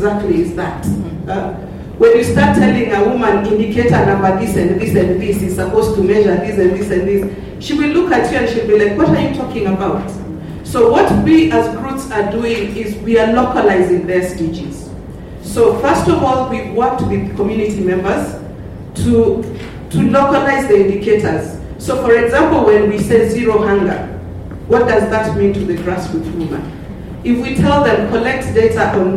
exactly is that? When you start telling a woman indicator number this and this and this is supposed to measure this and this and this, she will look at you and she'll be like, what are you talking about? So what we as groups are doing is we are localizing the SDGs. So first of all, we've worked with community members to localize the indicators. So for example, when we say zero hunger, what does that mean to the grassroots woman? If we tell them collect data on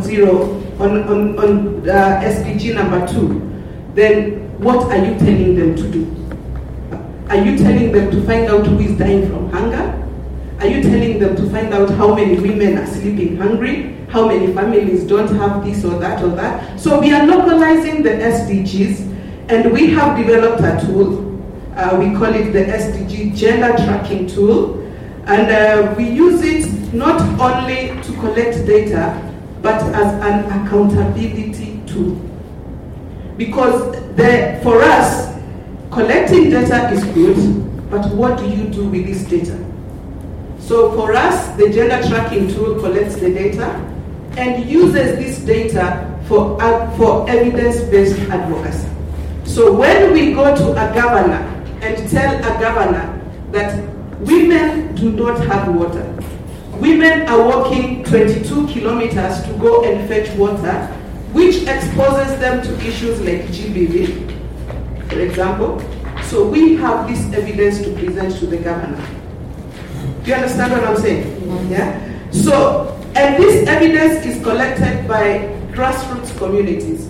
SDG number 2, then what are you telling them to do? Are you telling them to find out who is dying from hunger? Are you telling them to find out how many women are sleeping hungry? How many families don't have this or that or that? So we are localizing the SDGs, and we have developed a tool. We call it the SDG Gender Tracking Tool. And we use it not only to collect data, but as an accountability tool. Because for us, collecting data is good, but what do you do with this data? So for us, the gender tracking tool collects the data and uses this data for evidence-based advocacy. So when we go to a governor and tell a governor that women do not have water, women are walking 22 kilometers to go and fetch water, which exposes them to issues like GBV, for example. So we have this evidence to present to the governor. Do you understand what I'm saying? Mm-hmm. Yeah. So, and this evidence is collected by grassroots communities.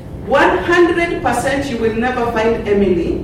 100% you will never find Emily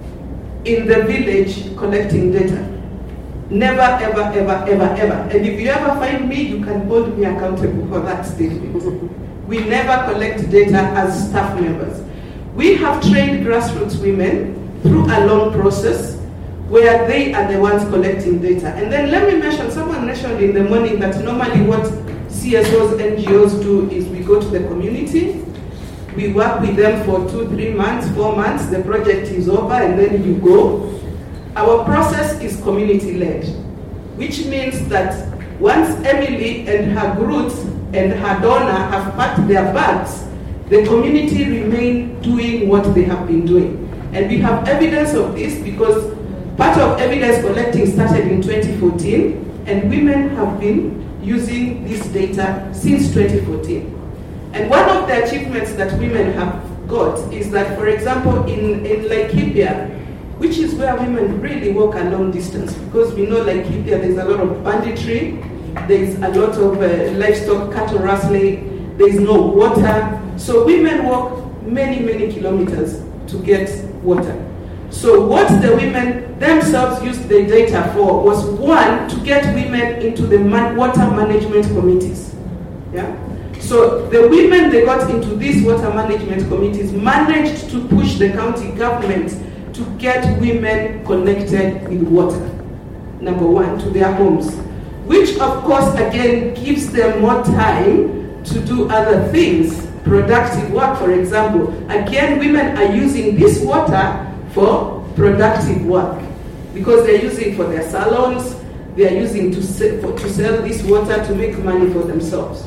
in the village collecting data. Never, ever, ever, ever, ever. And if you ever find me, you can hold me accountable for that statement. We never collect data as staff members. We have trained grassroots women through a long process where they are the ones collecting data. And then let me mention, someone mentioned in the morning that normally what CSOs, NGOs do is we go to the community, we work with them for 2, 3 months, 4 months, the project is over, and then you go. Our process is community-led, which means that once Emily and her groups and her donor have packed their bags, the community remain doing what they have been doing. And we have evidence of this because part of evidence collecting started in 2014, and women have been using this data since 2014. And one of the achievements that women have got is that, for example, in Laikipia, which is where women really walk a long distance, because we know Laikipia, there's a lot of banditry, there's a lot of livestock, cattle rustling, there's no water. So women walk many, many kilometers to get water. So what the women themselves used the data for was, one, to get women into the water management committees. Yeah? So the women they got into these water management committees managed to push the county government to get women connected with water, number one, to their homes, which of course again gives them more time to do other things, productive work, for example. Again, women are using this water for productive work because they're using for their salons, they're using to sell this water to make money for themselves.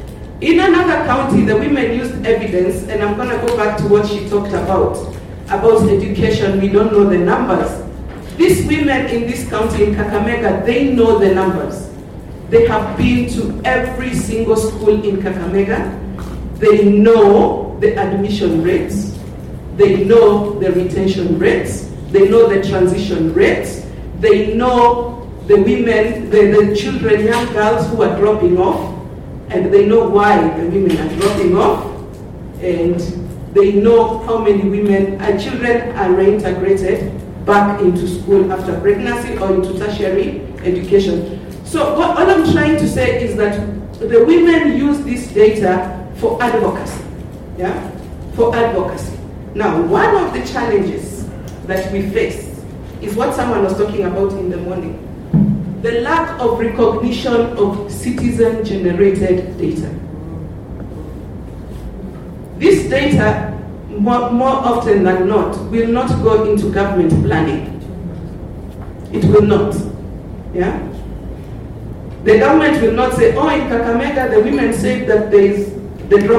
In another county, the women used evidence, and I'm going to go back to what she talked about education. We don't know the numbers. These women in this county, in Kakamega, they know the numbers. They have been to every single school in Kakamega. They know the admission rates. They know the retention rates. They know the transition rates. They know the women, the children, young girls who are dropping off. And they know why the women are dropping off, and they know how many women and children are reintegrated back into school after pregnancy or into tertiary education. So all I'm trying to say is that the women use this data for advocacy, yeah, for advocacy. Now, one of the challenges that we face is what someone was talking about in the morning. The lack of recognition of citizen-generated data. This data, more often than not, will not go into government planning. It will not. Yeah? The government will not say, oh, in Kakamega, the women said that there is the drop